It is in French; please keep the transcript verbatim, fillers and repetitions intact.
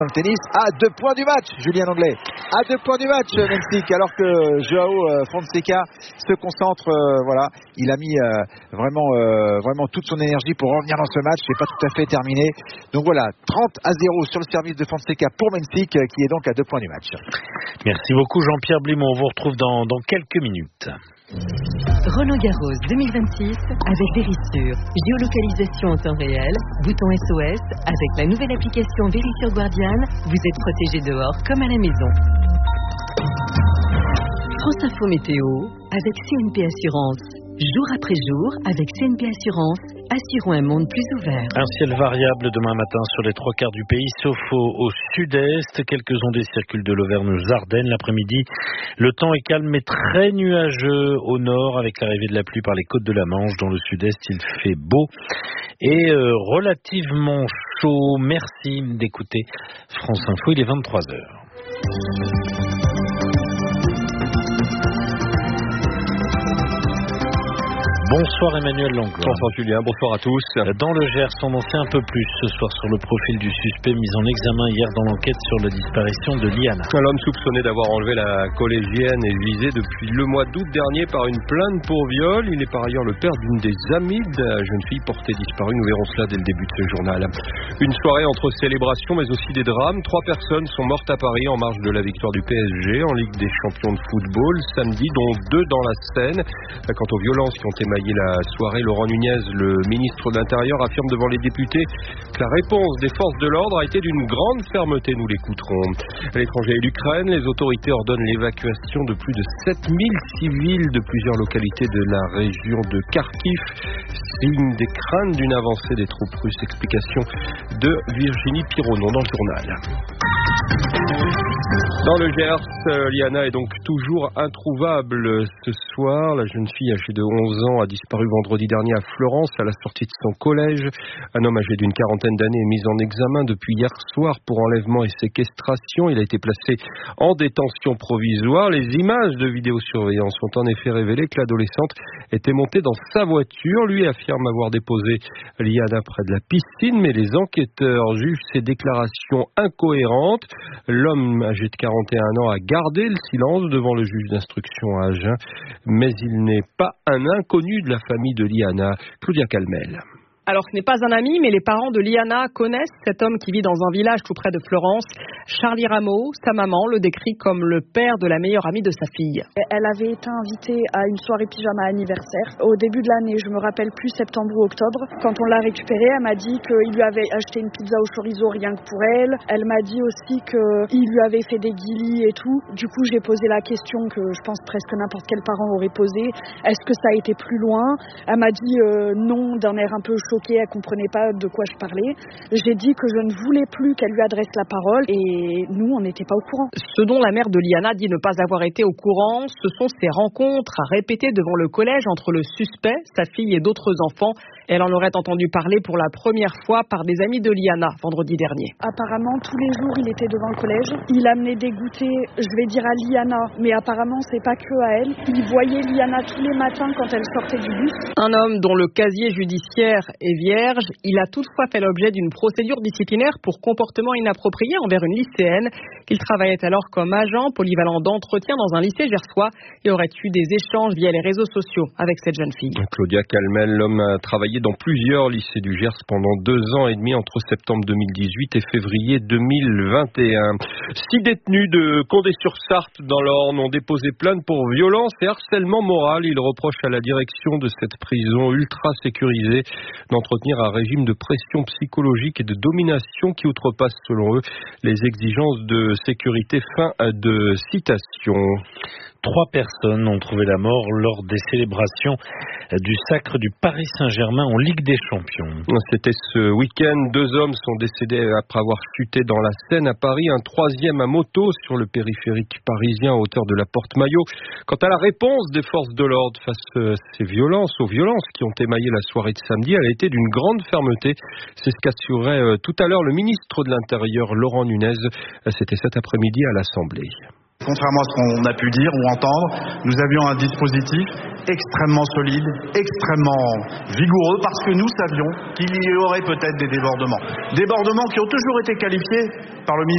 Dans le tennis, à deux points du match, Julien Anglais. À deux points du match, Mensik, alors que Joao Fonseca se concentre. Euh, voilà, il a mis euh, vraiment, euh, vraiment toute son énergie pour revenir dans ce match. C'est pas tout à fait terminé. Donc voilà, trente à zéro sur le service de Fonseca pour Mensik, qui est donc à deux points du match. Merci beaucoup, Jean-Pierre Blimont. On vous retrouve dans, dans quelques minutes. Roland Garros deux mille vingt-six avec Verisure. Géolocalisation en temps réel, bouton S O S. Avec la nouvelle application Verisure Guardian, vous êtes protégé dehors comme à la maison. France Info Météo avec C N P Assurance. Jour après jour, avec C N P Assurance, assurons un monde plus ouvert. Un ciel variable demain matin sur les trois quarts du pays, sauf au, au sud-est. Quelques ondées circulent de l'Auvergne aux Ardennes. L'après-midi, le temps est calme mais très nuageux au nord, avec l'arrivée de la pluie par les côtes de la Manche. Dans le sud-est, il fait beau et euh, relativement chaud. Merci d'écouter France Info, il est vingt-trois heures. Bonsoir Emmanuel Langlois. Bonsoir Julien, bonsoir à tous. Dans le Gers, on en sait un peu plus ce soir sur le profil du suspect mis en examen hier dans l'enquête sur la disparition de Liana. L'homme soupçonné d'avoir enlevé la collégienne est visé depuis le mois d'août dernier par une plainte pour viol. Il est par ailleurs le père d'une des amies de la jeune fille portée disparue. Nous verrons cela dès le début de ce journal. Une soirée entre célébrations mais aussi des drames. Trois personnes sont mortes à Paris en marge de la victoire du P S G en Ligue des champions de football samedi, dont deux dans la Seine. Quant aux violences qui ont émaillé la soirée, Laurent Nunez, le ministre de l'Intérieur, affirme devant les députés que la réponse des forces de l'ordre a été d'une grande fermeté. Nous l'écouterons. À l'étranger et l'Ukraine, les autorités ordonnent l'évacuation de plus de sept mille civils de plusieurs localités de la région de Kharkiv, signe des craintes d'une avancée des troupes russes. Explication de Virginie Pironon dans le journal. Dans le Gers, Liana est donc toujours introuvable ce soir. La jeune fille âgée de onze ans a disparu vendredi dernier à Florence à la sortie de son collège. Un homme âgé d'une quarantaine d'années est mis en examen depuis hier soir pour enlèvement et séquestration. Il a été placé en détention provisoire. Les images de vidéosurveillance ont en effet révélé que l'adolescente était montée dans sa voiture. Lui affirme avoir déposé Liana près de la piscine, mais les enquêteurs jugent ses déclarations incohérentes. L'homme âgé de quarante et un ans a gardé le silence devant le juge d'instruction à Agen, mais il n'est pas un inconnu de la famille de Liana. Claudia Calmel. Alors ce n'est pas un ami, mais les parents de Liana connaissent cet homme qui vit dans un village tout près de Florence. Charlie Rameau, sa maman, le décrit comme le père de la meilleure amie de sa fille. Elle avait été invitée à une soirée pyjama anniversaire au début de l'année, je me rappelle plus septembre ou octobre. Quand on l'a récupérée, elle m'a dit qu'il lui avait acheté une pizza au chorizo rien que pour elle. Elle m'a dit aussi qu'il lui avait fait des guilis et tout. Du coup, j'ai posé la question que je pense presque n'importe quel parent aurait posée. Est-ce que ça a été plus loin? Elle m'a dit euh, non, d'un air un peu choqué, elle comprenait pas de quoi je parlais. J'ai dit que je ne voulais plus qu'elle lui adresse la parole et nous, on n'était pas au courant. Ce dont la mère de Liana dit ne pas avoir été au courant, ce sont ces rencontres à répéter devant le collège entre le suspect, sa fille et d'autres enfants. Elle en aurait entendu parler pour la première fois par des amis de Liana vendredi dernier. Apparemment, tous les jours, il était devant le collège. Il amenait des goûters, je vais dire à Liana, mais apparemment, c'est pas que à elle. Il voyait Liana tous les matins quand elle sortait du bus. Un homme dont le casier judiciaire est vierge, il a toutefois fait l'objet d'une procédure disciplinaire pour comportement inapproprié envers une lycéenne. Il travaillait alors comme agent polyvalent d'entretien dans un lycée gersois et aurait eu des échanges via les réseaux sociaux avec cette jeune fille. Claudia Calmel, l'homme a travaillé dans plusieurs lycées du Gers pendant deux ans et demi entre septembre deux mille dix-huit et février deux mille vingt et un. Six détenus de Condé-sur-Sarthe dans l'Orne ont déposé plainte pour violence et harcèlement moral. Ils reprochent à la direction de cette prison ultra sécurisée d'entretenir un régime de pression psychologique et de domination qui outrepasse selon eux les exigences de sécurité. Fin de citation. Trois personnes ont trouvé la mort lors des célébrations du sacre du Paris Saint-Germain en Ligue des Champions. C'était ce week-end. Deux hommes sont décédés après avoir chuté dans la Seine à Paris. Un troisième à moto sur le périphérique parisien à hauteur de la Porte-Maillot. Quant à la réponse des forces de l'ordre face à ces violences, aux violences qui ont émaillé la soirée de samedi, elle a été d'une grande fermeté. C'est ce qu'assurait tout à l'heure le ministre de l'Intérieur, Laurent Nunez. C'était cet après-midi à l'Assemblée. Contrairement à ce qu'on a pu dire ou entendre, nous avions un dispositif extrêmement solide, extrêmement vigoureux, parce que nous savions qu'il y aurait peut-être des débordements. Débordements qui ont toujours été qualifiés par le ministre